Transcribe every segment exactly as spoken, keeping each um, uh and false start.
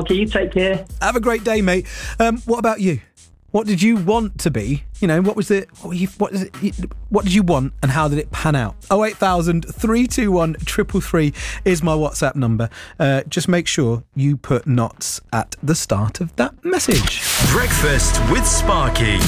Sparky. You take care. Have a great day, mate. Um, what about you? What did you want to be? You know, what was it? What, were you, what, is it, what did you want and how did it pan out? oh eight thousand, three two one, three three three is my WhatsApp number. Uh, just make sure you put knots at the start of that message. Breakfast with Sparky.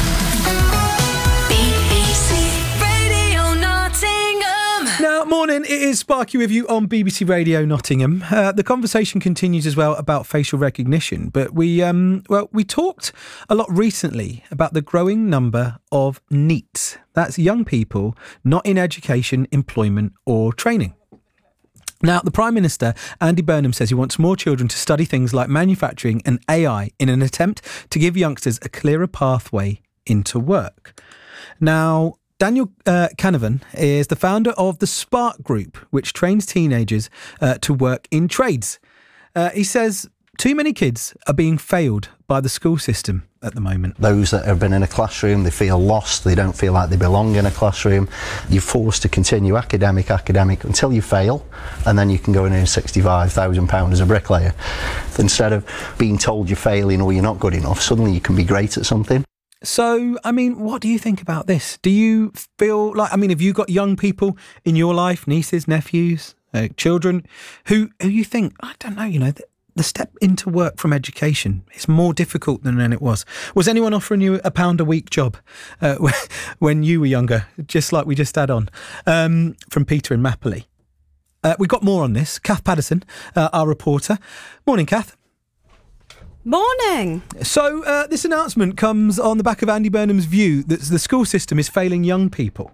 Now, morning, it is Sparky with you on B B C Radio Nottingham. Uh, the conversation continues as well about facial recognition, but we, um, well, we talked a lot recently about the growing number of NEETs. That's young people not in education, employment or training. Now, the Prime Minister, Andy Burnham, says he wants more children to study things like manufacturing and A I in an attempt to give youngsters a clearer pathway into work. Now, Daniel uh, Canavan is the founder of the Spark Group, which trains teenagers uh, to work in trades. Uh, he says too many kids are being failed by the school system at the moment. Those that have been in a classroom, they feel lost, they don't feel like they belong in a classroom. You're forced to continue academic, academic until you fail, and then you can go and earn sixty-five thousand pounds as a bricklayer. Instead of being told you're failing or you're not good enough, suddenly you can be great at something. So, I mean, what do you think about this? Do you feel like, I mean, have you got young people in your life, nieces, nephews, uh, children, who, who you think, I don't know, you know, the, the step into work from education is more difficult than when it was? Was anyone offering you a pound a week job uh, when you were younger, just like we just had on, um, from Peter in Mapley? Uh, we've got more on this. Kath Paddison, uh, our reporter. Morning, Kath. Morning. So uh, this announcement comes on the back of Andy Burnham's view that the school system is failing young people.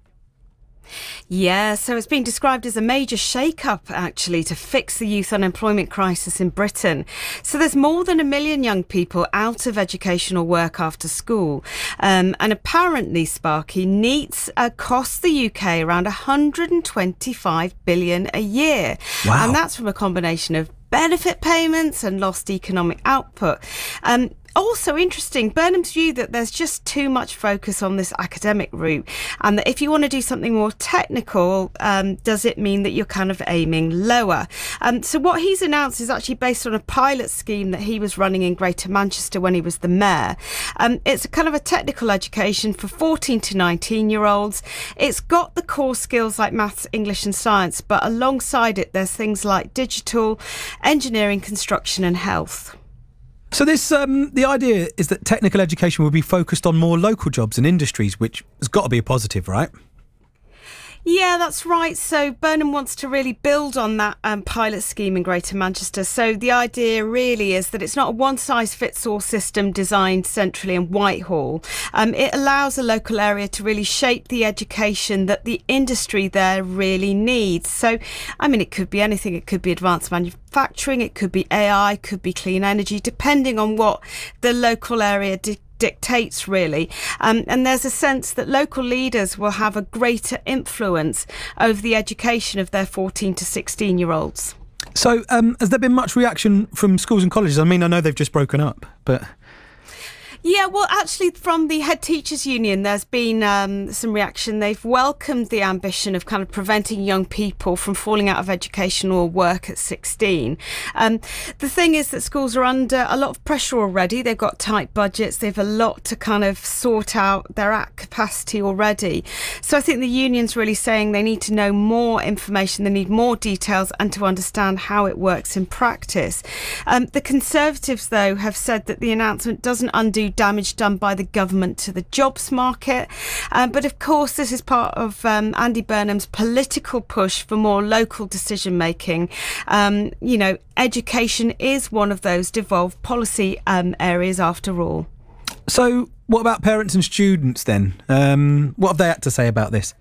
Yeah, so it's been described as a major shake-up, actually, to fix the youth unemployment crisis in Britain. So there's more than a million young people out of educational work after school. Um, and apparently, Sparky, NEETs uh, cost the U K around one hundred twenty-five billion dollars a year. Wow. And that's from a combination of benefit payments and lost economic output. Um, Also interesting, Burnham's view that there's just too much focus on this academic route, and that if you want to do something more technical, um, does it mean that you're kind of aiming lower? Um, so what he's announced is actually based on a pilot scheme that he was running in Greater Manchester when he was the mayor. Um, it's a kind of a technical education for fourteen to nineteen year olds. It's got the core skills like maths, English and science, but alongside it there's things like digital, engineering, construction and health. So this, um, the idea is that technical education will be focused on more local jobs and industries, which has got to be a positive, right? Yeah, that's right. So Burnham wants to really build on that um, pilot scheme in Greater Manchester. So the idea really is that it's not a one-size-fits-all system designed centrally in Whitehall. Um, it allows a local area to really shape the education that the industry there really needs. So, I mean, it could be anything. It could be advanced manufacturing, it could be A I, it could be clean energy, depending on what the local area de- dictates really. Um, and there's a sense that local leaders will have a greater influence over the education of their fourteen to sixteen year olds. So um, has there been much reaction from schools and colleges? I mean, I know they've just broken up, but... Yeah, well, actually, from the Head Teachers Union, there's been um, some reaction. They've welcomed the ambition of kind of preventing young people from falling out of educational work at sixteen. Um, the thing is that schools are under a lot of pressure already. They've got tight budgets. They've a lot to kind of sort out. They're at capacity already. So I think the union's really saying they need to know more information. They need more details and to understand how it works in practice. Um, the Conservatives, though, have said that the announcement doesn't undo damage done by the government to the jobs market. Um, but of course, this is part of um, Andy Burnham's political push for more local decision making. Um, you know, education is one of those devolved policy um, areas after all. So what about parents and students then? Um, what have they had to say about this?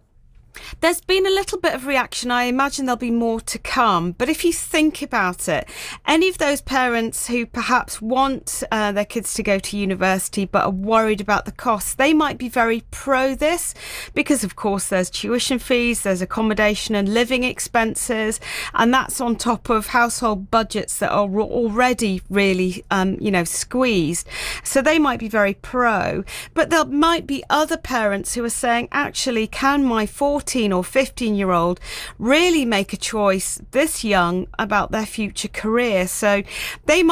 There's been a little bit of reaction. I imagine there'll be more to come. But if you think about it, any of those parents who perhaps want uh, their kids to go to university but are worried about the costs, they might be very pro this because, of course, there's tuition fees, there's accommodation and living expenses, and that's on top of household budgets that are already really, um, you know, squeezed. So they might be very pro. But there might be other parents who are saying, actually, can my fourteen or fifteen year old really make a choice this young about their future career? So they might